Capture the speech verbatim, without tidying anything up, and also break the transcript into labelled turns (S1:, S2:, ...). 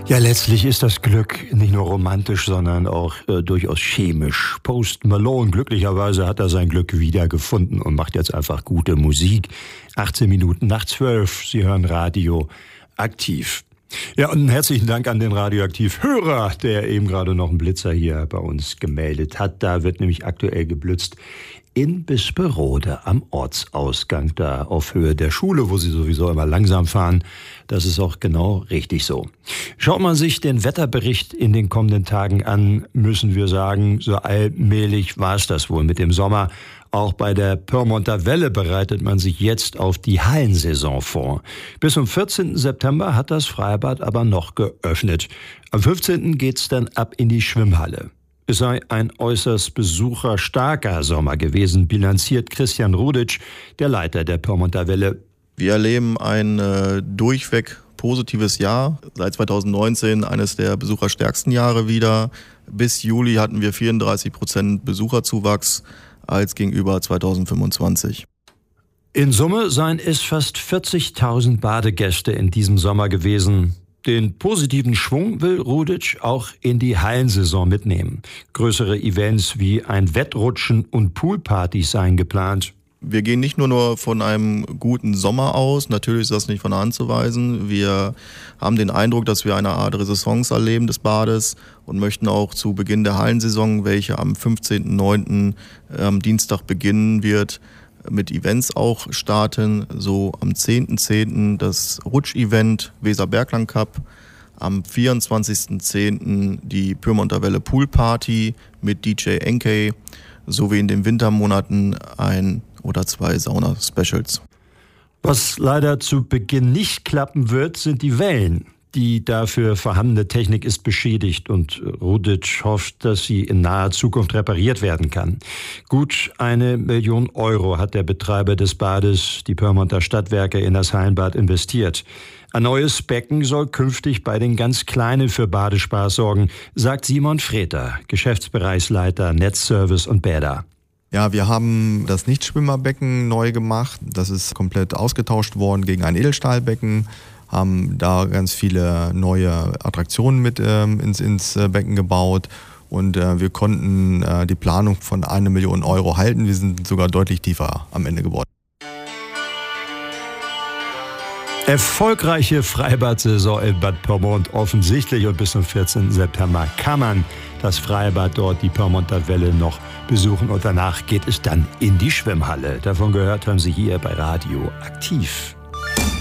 S1: Ja, letztlich ist das Glück nicht nur romantisch, sondern auch äh, durchaus chemisch. Post Malone, glücklicherweise hat er sein Glück wiedergefunden und macht jetzt einfach gute Musik. achtzehn Minuten nach zwölf, Sie hören Radio Aktiv. Ja, und einen herzlichen Dank an den Radioaktiv-Hörer, der eben gerade noch einen Blitzer hier bei uns gemeldet hat. Da wird nämlich aktuell geblitzt in Bisperode am Ortsausgang, da auf Höhe der Schule, wo Sie sowieso immer langsam fahren. Das ist auch genau richtig so. Schaut man sich den Wetterbericht in den kommenden Tagen an, müssen wir sagen, so allmählich war es das wohl mit dem Sommer. Auch bei der Pyrmonter Welle bereitet man sich jetzt auf die Hallensaison vor. Bis zum vierzehnten September hat das Freibad aber noch geöffnet. Am fünfzehnten geht's dann ab in die Schwimmhalle. Es sei ein äußerst besucherstarker Sommer gewesen, bilanziert Christian Ruditsch, der Leiter der Pyrmonter Welle.
S2: Wir erleben ein äh, durchweg positives Jahr. Seit zweitausendneunzehn eines der besucherstärksten Jahre wieder. Bis Juli hatten wir vierunddreißig Prozent Besucherzuwachs als gegenüber zweitausendfünfundzwanzig.
S1: In Summe seien es fast vierzigtausend Badegäste in diesem Sommer gewesen. Den positiven Schwung will Ruditsch auch in die Hallensaison mitnehmen. Größere Events wie ein Wettrutschen und Poolpartys seien geplant.
S2: Wir gehen nicht nur, nur von einem guten Sommer aus, natürlich ist das nicht von der Hand zu weisen. Wir haben den Eindruck, dass wir eine Art Renaissance erleben des Bades und möchten auch zu Beginn der Hallensaison, welche am fünfzehnten neunten am Dienstag beginnen wird, mit Events auch starten. So am zehnten zehnten das Rutsch-Event Weser-Bergland Cup, am vierundzwanzigsten zehnten die Pyrmonter Welle Poolparty mit D J N K, sowie in den Wintermonaten ein oder zwei Sauna-Specials.
S1: Was leider zu Beginn nicht klappen wird, sind die Wellen. Die dafür vorhandene Technik ist beschädigt und Ruditsch hofft, dass sie in naher Zukunft repariert werden kann. Gut eine Million Euro hat der Betreiber des Bades, die Pyrmonter Stadtwerke, in das Hallenbad investiert. Ein neues Becken soll künftig bei den ganz Kleinen für Badespaß sorgen, sagt Simon Freter, Geschäftsbereichsleiter Netzservice und Bäder.
S3: Ja, wir haben das Nichtschwimmerbecken neu gemacht. Das ist komplett ausgetauscht worden gegen ein Edelstahlbecken. Haben da ganz viele neue Attraktionen mit ähm, ins, ins Becken gebaut. Und äh, wir konnten äh, die Planung von einer Million Euro halten. Wir sind sogar deutlich tiefer am Ende geworden.
S1: Erfolgreiche Freibad-Saison in Bad Pyrmont offensichtlich, und bis zum vierzehnten September kann man das Freibad dort, die Pyrmonter Welle, noch besuchen und danach geht es dann in die Schwimmhalle. Davon gehört haben Sie hier bei Radio Aktiv.